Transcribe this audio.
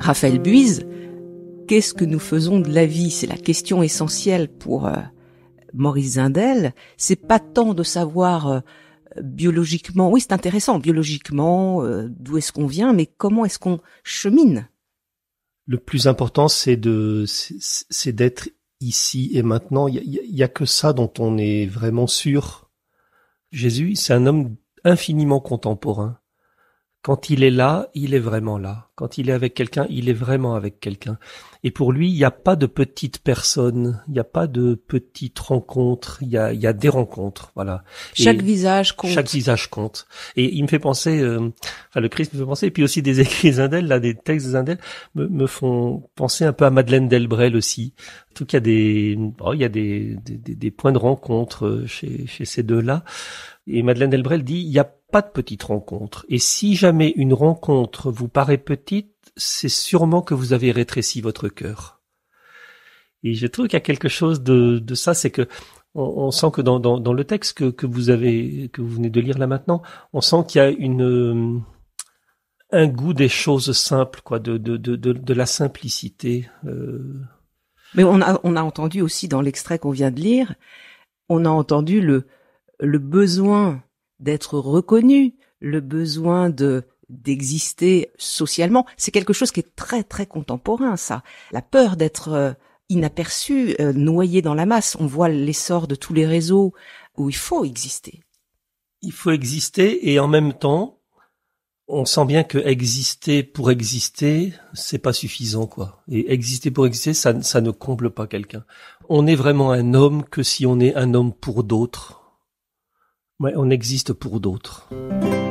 Raphaël Buise, qu'est-ce que nous faisons de la vie? C'est la question essentielle pour Maurice Zindel. C'est pas tant de savoir biologiquement, oui c'est intéressant, biologiquement, d'où est-ce qu'on vient, mais comment est-ce qu'on chemine? Le plus important, c'est d'être ici et maintenant. Il y a que ça dont on est vraiment sûr. Jésus, c'est un homme infiniment contemporain. Quand il est là, il est vraiment là. Quand il est avec quelqu'un, il est vraiment avec quelqu'un. Et pour lui, il n'y a pas de petite personne, il n'y a pas de petite rencontre, il y a des rencontres, voilà. Chaque visage compte. Chaque visage compte. Et il me fait penser, le Christ me fait penser, et puis aussi des écrits Zindel, là, des textes de Zindel, me font penser un peu à Madeleine Delbrel aussi. En tout cas, il y a des points de rencontre chez ces deux-là. Et Madeleine Delbrel dit, il n'y a pas de petite rencontre. Et si jamais une rencontre vous paraît petite, c'est sûrement que vous avez rétréci votre cœur. Et je trouve qu'il y a quelque chose de ça, c'est que on sent que dans le texte que vous venez de lire là maintenant, on sent qu'il y a un goût des choses simples, quoi, de la simplicité. Mais on a entendu aussi dans l'extrait qu'on vient de lire, on a entendu le besoin d'être reconnu, le besoin d'exister socialement. C'est quelque chose qui est très très contemporain, ça. La peur d'être inaperçu, noyé dans la masse. On voit l'essor de tous les réseaux où il faut exister. Il faut exister et en même temps, on sent bien que exister pour exister, c'est pas suffisant, quoi. Et exister pour exister, ça ne comble pas quelqu'un. On est vraiment un homme que si on est un homme pour d'autres. Ouais, on existe pour d'autres.